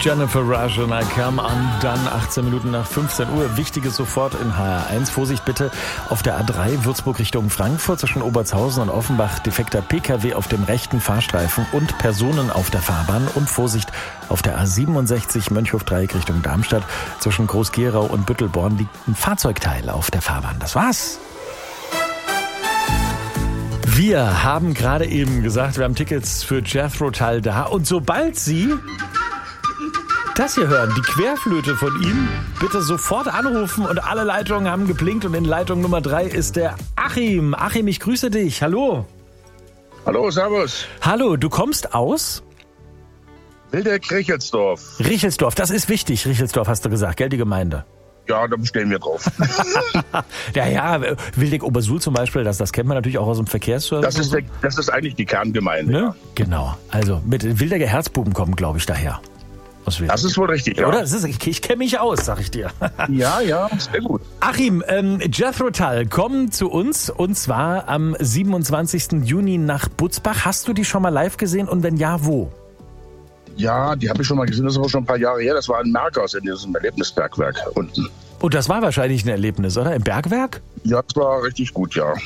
Jennifer Rush und I Come Undone, 18 Minuten nach 15 Uhr. Wichtiges sofort in HR1. Vorsicht bitte auf der A3 Würzburg Richtung Frankfurt zwischen Obertshausen und Offenbach. Defekter PKW auf dem rechten Fahrstreifen und Personen auf der Fahrbahn. Und Vorsicht auf der A67 Mönchhof-Dreieck Richtung Darmstadt. Zwischen Groß-Gerau und Büttelborn liegt ein Fahrzeugteil auf der Fahrbahn. Das war's. Wir haben gerade eben gesagt, wir haben Tickets für Jethro Tull da. Und sobald Sie das hier hören, die Querflöte von ihm, bitte sofort anrufen. Und alle Leitungen haben geblinkt. Und in Leitung Nummer 3 ist der Achim. Achim, ich grüße dich. Hallo. Hallo, servus. Hallo, du kommst aus? Wildeck, Richelsdorf. Richelsdorf, das ist wichtig. Richelsdorf hast du gesagt, gell, die Gemeinde? Ja, da bestehen wir drauf. Ja, Wildeck-Obersuhl zum Beispiel, das kennt man natürlich auch aus dem Verkehrsservice. Das ist eigentlich die Kerngemeinde. Ne? Ja. Genau, also mit Wildecker Herzbuben kommen, glaube ich, daher. Das ist wohl richtig, ja. Oder? Ich kenne mich aus, sag ich dir. Ja, sehr gut. Achim, Jethro Tull kommen zu uns und zwar am 27. Juni nach Butzbach. Hast du die schon mal live gesehen und wenn ja, wo? Ja, die habe ich schon mal gesehen, das ist aber schon ein paar Jahre her. Das war in Merkers in diesem Erlebnisbergwerk unten. Und das war wahrscheinlich ein Erlebnis, oder? Im Bergwerk? Ja, das war richtig gut, ja.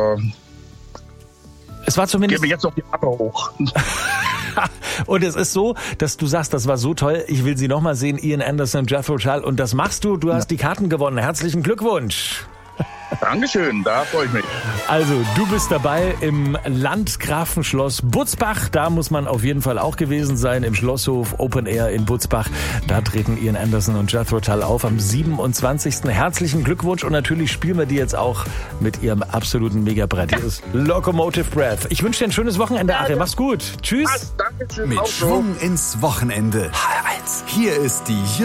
Es war zumindest... Gehen wir jetzt noch die Appe hoch. Und es ist so, dass du sagst, das war so toll, ich will sie nochmal sehen, Ian Anderson, Jethro Tull. Und das machst du, du hast die Karten gewonnen. Herzlichen Glückwunsch. Dankeschön, da freue ich mich. Also, du bist dabei im Landgrafenschloss Butzbach. Da muss man auf jeden Fall auch gewesen sein, im Schlosshof Open Air in Butzbach. Da treten Ian Anderson und Jethro Tull auf am 27. Herzlichen Glückwunsch und natürlich spielen wir die jetzt auch mit ihrem absoluten Megabrett. Hier ist Locomotive Breath. Ich wünsche dir ein schönes Wochenende, Achim. Mach's gut. Tschüss. Dankeschön. Mit Schwung ins Wochenende. HR1. Hier ist die